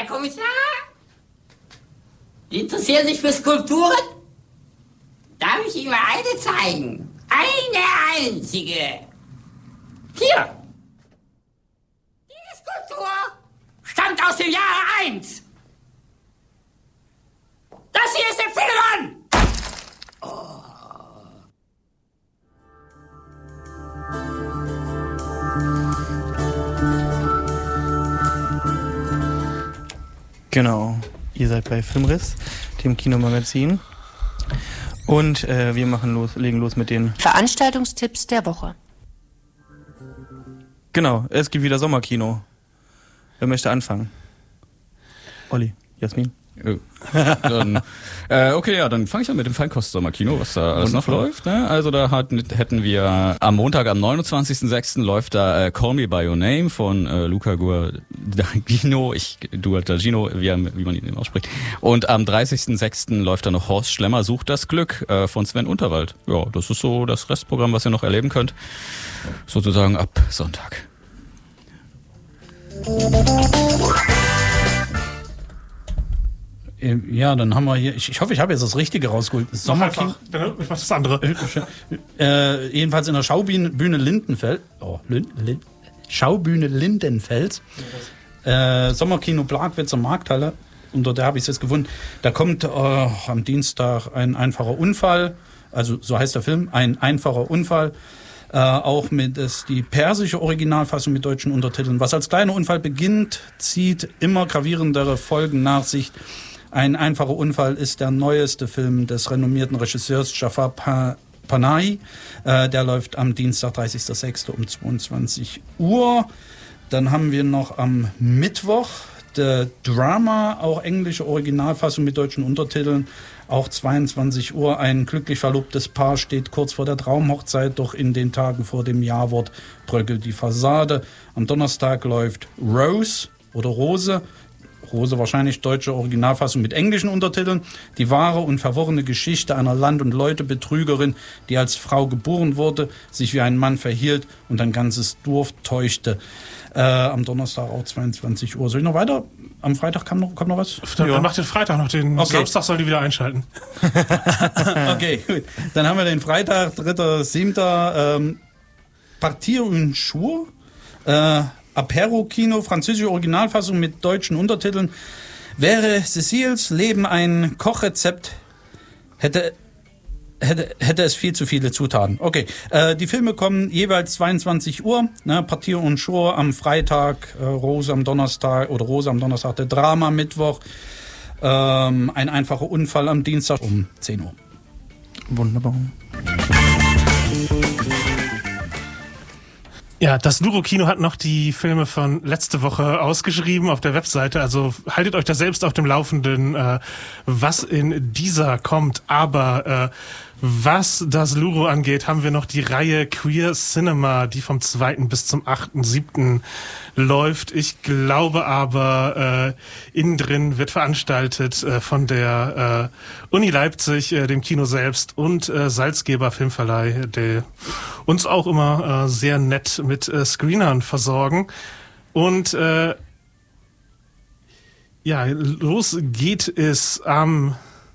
Kommissar? Sie interessieren sich für Skulpturen? Darf ich Ihnen mal eine zeigen? Eine einzige. Hier. Diese Skulptur stammt aus dem Jahre 1. Das hier ist der Philemon. Genau, ihr seid bei Filmriss, dem Kinomagazin. Und wir legen los mit den Veranstaltungstipps der Woche. Genau, es gibt wieder Sommerkino. Wer möchte anfangen? Olli, Jasmin? Dann fange ich an mit dem Feinkost-Sommerkino, was da alles noch läuft. Ne? Also da hätten wir am Montag, am 29.06. läuft da Call Me By Your Name von Luca Guadagnino, wie man ihn eben ausspricht. Und am 30.06. läuft da noch Horst Schlemmer sucht das Glück von Sven Unterwald. Ja, das ist so das Restprogramm, was ihr noch erleben könnt. Sozusagen ab Sonntag. Ja, dann haben wir hier, ich hoffe, ich habe jetzt das Richtige rausgeholt. Sommerkino. Ich mach das andere. Jedenfalls in der Schaubühne Lindenfeld. Schaubühne Lindenfels. Sommerkino Plagwitzer Markthalle. Unter der habe ich es jetzt gefunden. Da kommt am Dienstag ein einfacher Unfall. Also so heißt der Film. Ein einfacher Unfall. Auch die persische Originalfassung mit deutschen Untertiteln. Was als kleiner Unfall beginnt, zieht immer gravierendere Folgen nach sich. Ein einfacher Unfall ist der neueste Film des renommierten Regisseurs Jafar Panahi. Der läuft am Dienstag, 30.06. um 22 Uhr. Dann haben wir noch am Mittwoch The Drama, auch englische Originalfassung mit deutschen Untertiteln. Auch 22 Uhr. Ein glücklich verlobtes Paar steht kurz vor der Traumhochzeit, doch in den Tagen vor dem Jawort bröckelt die Fassade. Am Donnerstag läuft Rose oder Rose wahrscheinlich deutsche Originalfassung mit englischen Untertiteln. Die wahre und verworrene Geschichte einer Land- und Leutebetrügerin, die als Frau geboren wurde, sich wie ein Mann verhielt und ein ganzes Dorf täuschte. Am Donnerstag auch 22 Uhr. Soll ich noch weiter? Am Freitag kommt noch was? Dann macht den Freitag noch, den Samstag sollen die wieder einschalten. Okay, gut. Dann haben wir den Freitag, 3.7. Partir un Jour. Apero-Kino, französische Originalfassung mit deutschen Untertiteln. Wäre Cecils Leben ein Kochrezept, hätte es viel zu viele Zutaten. Okay, die Filme kommen jeweils 22 Uhr. Ne, Partir und Jour am Freitag, Rose am Donnerstag, der Drama Mittwoch. Ein einfacher Unfall am Dienstag um 10 Uhr. Wunderbar. Ja, das Luro-Kino hat noch die Filme von letzte Woche ausgeschrieben auf der Webseite. Also haltet euch da selbst auf dem Laufenden, was in dieser kommt. Aber was das Luro angeht, haben wir noch die Reihe Queer Cinema, die vom 2. bis zum 8.7. läuft. Ich glaube aber, innen drin wird veranstaltet von der Uni Leipzig, dem Kino selbst und Salzgeber Filmverleih, der uns auch immer sehr nett mit Screenern versorgen. Und los geht es am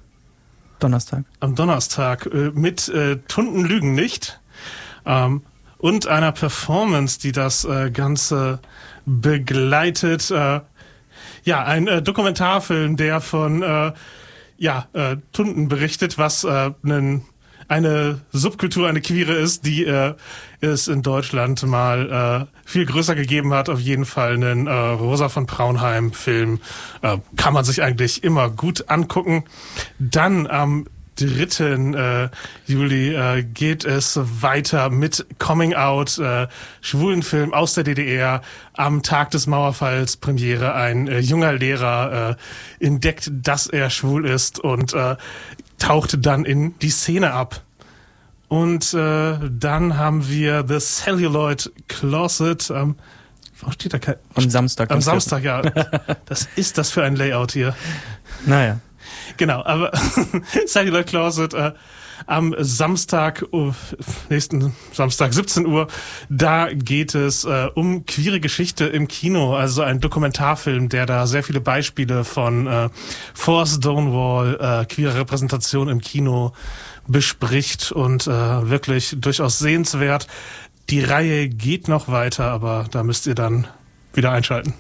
Donnerstag mit Tunden lügen nicht und einer Performance, die das Ganze begleitet. Ein Dokumentarfilm, der von Tunden berichtet, was eine Subkultur, eine Queere ist, die es in Deutschland mal viel größer gegeben hat. Auf jeden Fall einen Rosa von Braunheim-Film. Kann man sich eigentlich immer gut angucken. Dann am 3. Juli geht es weiter mit Coming Out, schwulen Film aus der DDR. Am Tag des Mauerfalls Premiere. Ein junger Lehrer entdeckt, dass er schwul ist und tauchte dann in die Szene ab. Und dann haben wir The Celluloid Closet. Wo steht da kein? Am Samstag. Am Samstag, ja. Das ist das für ein Layout hier. Naja. Genau, aber Celluloid Closet, am Samstag, nächsten Samstag 17 Uhr, da geht es um queere Geschichte im Kino, also ein Dokumentarfilm, der da sehr viele Beispiele von vor Stonewall, queere Repräsentation im Kino bespricht und wirklich durchaus sehenswert. Die Reihe geht noch weiter, aber da müsst ihr dann wieder einschalten.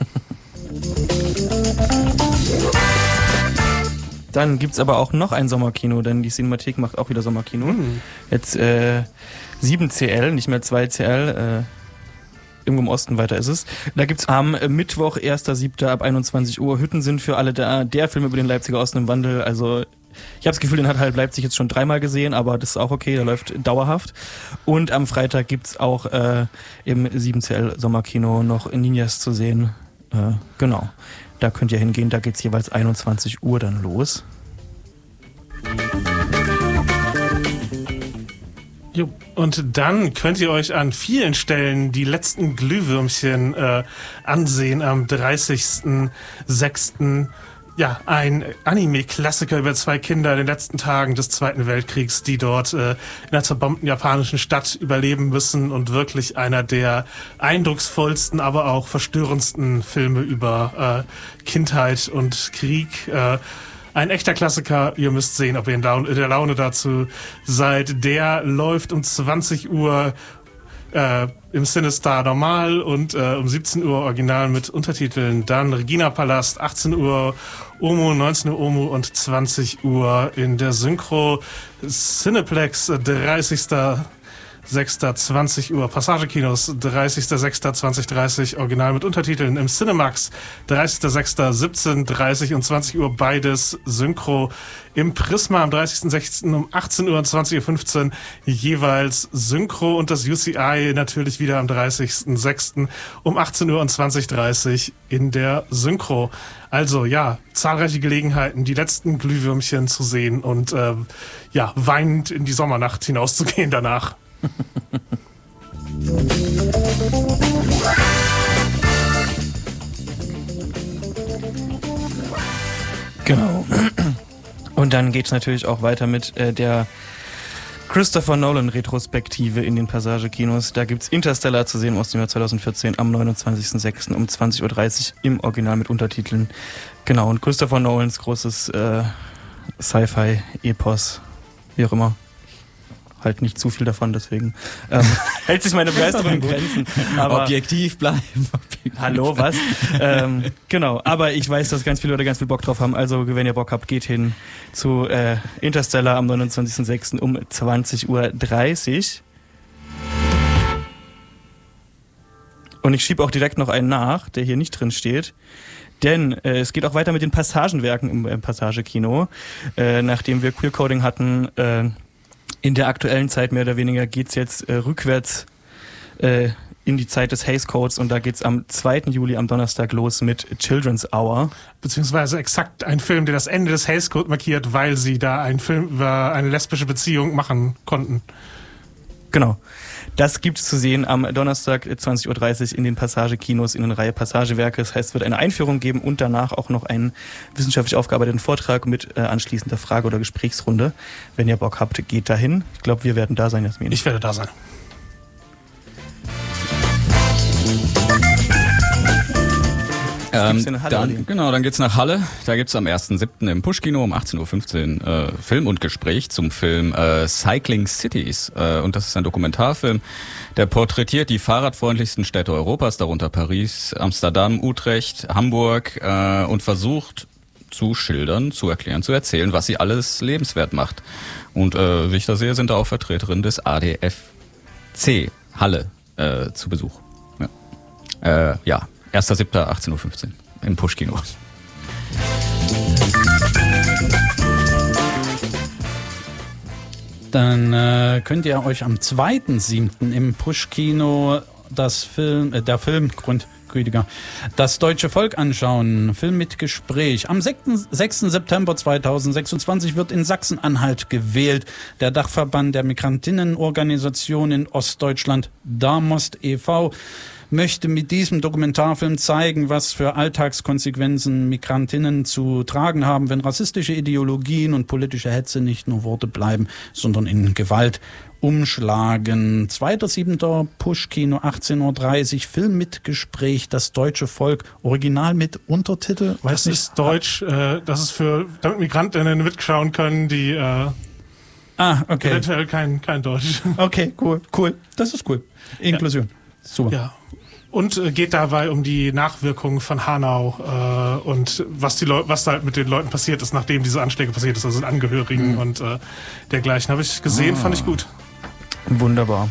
Dann gibt's aber auch noch ein Sommerkino, denn die Cinemathek macht auch wieder Sommerkino. Jetzt 7CL, nicht mehr 2CL, irgendwo im Osten weiter ist es. Da gibt's am Mittwoch, 1.7. ab 21 Uhr Hütten sind für alle da. Der Film über den Leipziger Osten im Wandel. Also ich habe das Gefühl, den hat halt Leipzig jetzt schon 3-mal gesehen, aber das ist auch okay, der läuft dauerhaft. Und am Freitag gibt's auch im 7CL Sommerkino noch Ninjas zu sehen. Genau, da könnt ihr hingehen, da geht's jeweils 21 Uhr dann los. Jo. Und dann könnt ihr euch an vielen Stellen die letzten Glühwürmchen ansehen am 30.06. Ja, ein Anime-Klassiker über 2 Kinder in den letzten Tagen des Zweiten Weltkriegs, die dort in einer zerbombten japanischen Stadt überleben müssen und wirklich einer der eindrucksvollsten, aber auch verstörendsten Filme über Kindheit und Krieg. Ein echter Klassiker, ihr müsst sehen, ob ihr in der Laune dazu seid. Der läuft um 20 Uhr im CineStar normal und um 17 Uhr original mit Untertiteln. Dann Regina Palast, 18 Uhr Omu, 19 Uhr Omu und 20 Uhr in der Synchro. Cineplex, 30.06.20 Uhr, Passagekinos, 30.06.2030, original mit Untertiteln. Im Cinemax, 30.06.17:30 und 20 Uhr, beides Synchro. Im Prisma am 30.06. um 18 Uhr und 20.15 Uhr jeweils Synchro und das UCI natürlich wieder am 30.06. um 18 Uhr und 20.30 in der Synchro. Also ja, zahlreiche Gelegenheiten, die letzten Glühwürmchen zu sehen und ja, weinend in die Sommernacht hinauszugehen danach. Genau. Und dann geht's natürlich auch weiter mit der Christopher Nolan Retrospektive in den Passagekinos. Da gibt's Interstellar zu sehen aus dem Jahr 2014 am 29.06. um 20.30 Uhr im Original mit Untertiteln. Genau, und Christopher Nolans großes Sci-Fi-Epos, wie auch immer. Halt nicht zu viel davon, deswegen hält sich meine Begeisterung in Grenzen. Aber objektiv bleiben. Hallo, was? Genau, aber ich weiß, dass ganz viele Leute ganz viel Bock drauf haben. Also, wenn ihr Bock habt, geht hin zu Interstellar am 29.06. um 20.30 Uhr. Und ich schiebe auch direkt noch einen nach, der hier nicht drin steht. Denn es geht auch weiter mit den Passagenwerken im Passagekino. Nachdem wir Queer Coding hatten, in der aktuellen Zeit mehr oder weniger geht's jetzt rückwärts in die Zeit des Hays Codes und da geht's am 2. Juli am Donnerstag los mit Children's Hour. Beziehungsweise exakt ein Film, der das Ende des Hays Code markiert, weil sie da einen Film über eine lesbische Beziehung machen konnten. Genau. Das gibt's zu sehen am Donnerstag 20.30 Uhr in den Passagekinos in der Reihe Passagewerke. Das heißt, es wird eine Einführung geben und danach auch noch einen wissenschaftlich aufgearbeiteten Vortrag mit anschließender Frage- oder Gesprächsrunde. Wenn ihr Bock habt, geht dahin. Ich glaube, wir werden da sein, Jasmin. Ich werde da sein. Dann geht's nach Halle. Da gibt's am 1.7. im Push-Kino um 18.15 Uhr Film und Gespräch zum Film Cycling Cities. Und das ist ein Dokumentarfilm, der porträtiert die fahrradfreundlichsten Städte Europas, darunter Paris, Amsterdam, Utrecht, Hamburg und versucht zu schildern, zu erklären, zu erzählen, was sie alles lebenswert macht. Und wie ich da sehe, sind da auch Vertreterinnen des ADFC Halle zu Besuch. Ja. 1.7. 18.15 Uhr im Push-Kino. Dann könnt ihr euch am 2.7. im Push-Kino das Deutsche Volk anschauen. Film mit Gespräch. Am 6. September 2026 wird in Sachsen-Anhalt gewählt. Der Dachverband der Migrantinnenorganisation in Ostdeutschland, DAMOST e.V., möchte mit diesem Dokumentarfilm zeigen, was für Alltagskonsequenzen Migrantinnen zu tragen haben, wenn rassistische Ideologien und politische Hetze nicht nur Worte bleiben, sondern in Gewalt umschlagen. 2.7. Push-Kino, 18.30 Uhr, Film mit Gespräch, das deutsche Volk, Original mit Untertitel. Das ist Deutsch, das ist damit Migrantinnen mitschauen können, die okay. eventuell kein Deutsch. Okay, cool. Das ist cool. Inklusion. Super. Ja. Und geht dabei um die Nachwirkungen von Hanau und was da halt mit den Leuten passiert ist, nachdem diese Anschläge passiert ist, also Angehörigen und dergleichen. Habe ich gesehen, fand ich gut. Wunderbar.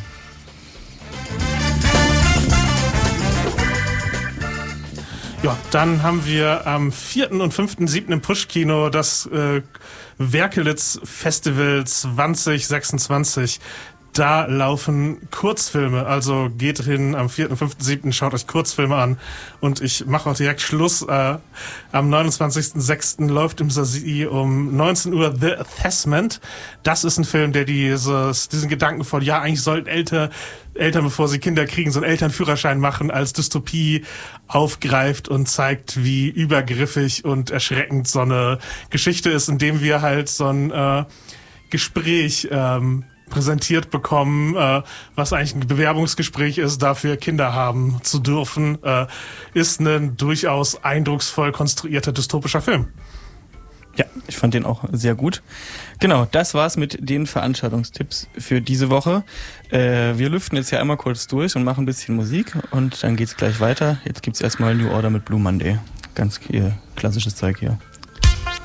Ja, dann haben wir am 4. und 5.7. im Push-Kino das Werkelitz Festival 2026. Da laufen Kurzfilme, also geht hin am 4. und 5.7., schaut euch Kurzfilme an und ich mache auch direkt Schluss. Am 29.6. läuft im Sasi um 19 Uhr The Assessment. Das ist ein Film, der diesen Gedanken von, ja, eigentlich sollten Eltern, bevor sie Kinder kriegen, so einen Elternführerschein machen, als Dystopie aufgreift und zeigt, wie übergriffig und erschreckend so eine Geschichte ist, indem wir halt so ein Gespräch präsentiert bekommen, was eigentlich ein Bewerbungsgespräch ist, dafür Kinder haben zu dürfen, ist ein durchaus eindrucksvoll konstruierter dystopischer Film. Ja, ich fand den auch sehr gut. Genau, das war's mit den Veranstaltungstipps für diese Woche. Wir lüften jetzt hier einmal kurz durch und machen ein bisschen Musik und dann geht's gleich weiter. Jetzt gibt's erstmal New Order mit Blue Monday. Ganz klassisches Zeug hier.